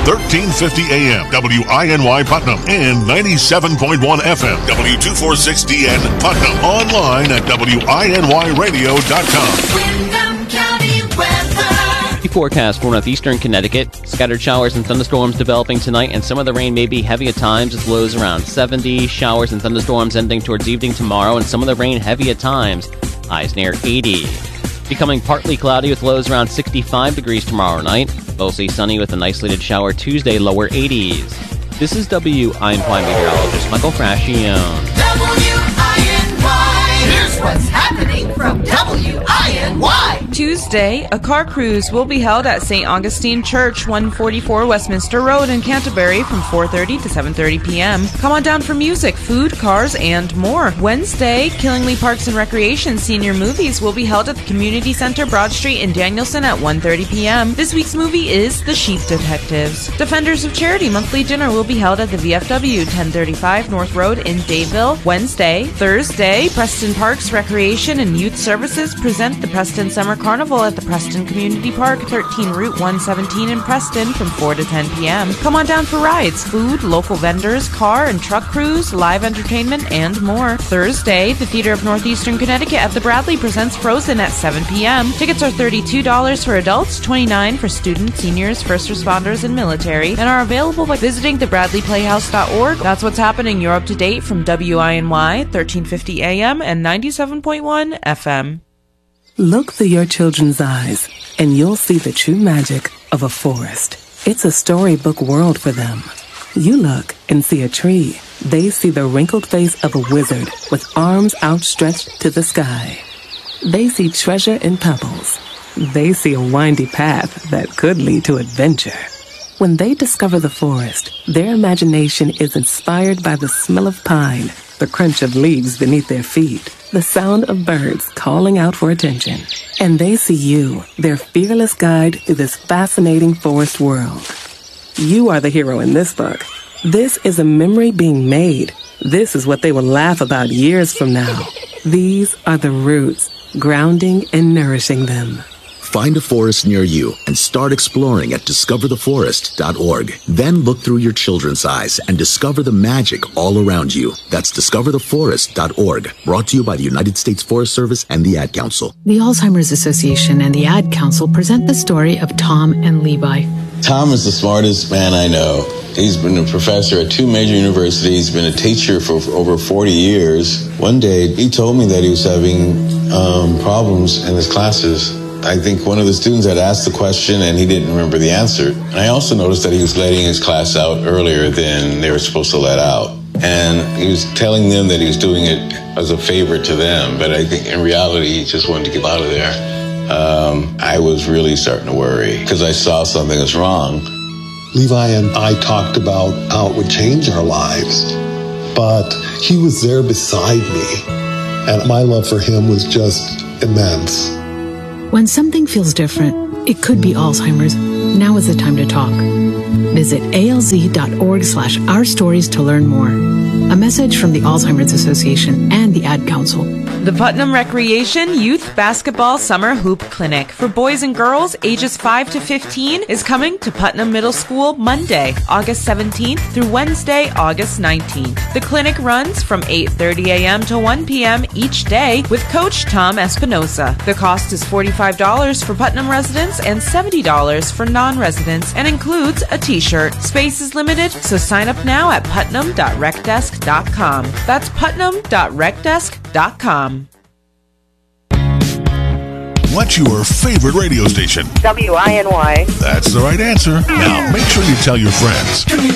1350 AM, WINY Putnam, and 97.1 FM, W246DN Putnam. Online at WINYradio.com. Windham County weather. The forecast for northeastern Connecticut. Scattered showers and thunderstorms developing tonight, and some of the rain may be heavy at times with lows around 70. Showers and thunderstorms ending towards evening tomorrow, and some of the rain heavy at times. Highs near 80. Becoming partly cloudy with lows around 65 degrees tomorrow night. Mostly sunny with an isolated shower Tuesday, lower 80s. This is WINY meteorologist Michael Frascione. WINY. Here's what's happening from WINY. Tuesday, a car cruise will be held at St. Augustine Church, 144 Westminster Road in Canterbury from 4:30 to 7:30 p.m. Come on down for music, food, cars, and more. Wednesday, Killingly Parks and Recreation Senior Movies will be held at the Community Center, Broad Street in Danielson at 1:30 p.m. This week's movie is The Sheep Detectives. Defenders of Charity monthly dinner will be held at the VFW, 1035 North Road in Dayville. Wednesday. Thursday, Preston Parks Recreation and Youth Services present the Preston Summer Carnival at the Preston Community Park, 13 Route 117 in Preston from 4 to 10 p.m. Come on down for rides, food, local vendors, car and truck crews, live entertainment, and more. Thursday, the Theater of Northeastern Connecticut at the Bradley presents Frozen at 7 p.m. Tickets are $32 for adults, $29 for students, seniors, first responders, and military, and are available by visiting thebradleyplayhouse.org. That's what's happening. You're up to date from WINY, 1350 AM and 97.1 FM. Look through your children's eyes, and you'll see the true magic of a forest. It's a storybook world for them. You look and see a tree. They see the wrinkled face of a wizard with arms outstretched to the sky. They see treasure in pebbles. They see a windy path that could lead to adventure. When they discover the forest, their imagination is inspired by the smell of pine, the crunch of leaves beneath their feet, the sound of birds calling out for attention. And they see you, their fearless guide through this fascinating forest world. You are the hero in this book. This is a memory being made. This is what they will laugh about years from now. These are the roots, grounding and nourishing them. Find a forest near you and start exploring at discovertheforest.org. Then look through your children's eyes and discover the magic all around you. That's discovertheforest.org. Brought to you by the United States Forest Service and the Ad Council. The Alzheimer's Association and the Ad Council present the story of Tom and Levi. Tom is the smartest man I know. He's been a professor at 2 major universities, been a teacher for over 40 years. One day, he told me that he was having problems in his classes. I think one of the students had asked the question and he didn't remember the answer. And I also noticed that he was letting his class out earlier than they were supposed to let out. And he was telling them that he was doing it as a favor to them, but I think in reality, he just wanted to get out of there. I was really starting to worry because I saw something was wrong. Levi and I talked about how it would change our lives, but he was there beside me, and my love for him was just immense. When something feels different, it could be Alzheimer's. Now is the time to talk. Visit alz.org/ourstories to learn more. A message from the Alzheimer's Association and the Ad Council. The Putnam Recreation Youth Basketball Summer Hoop Clinic for boys and girls ages 5 to 15 is coming to Putnam Middle School Monday, August 17th through Wednesday, August 19th. The clinic runs from 8:30 a.m. to 1 p.m. each day with Coach Tom Espinosa. The cost is $45 for Putnam residents and $70 for non-residents and includes a t-shirt. Space is limited, so sign up now at putnam.recdesk.com. That's putnam.recdesk.com. What's your favorite radio station? WINY. That's the right answer. Now, make sure you tell your friends.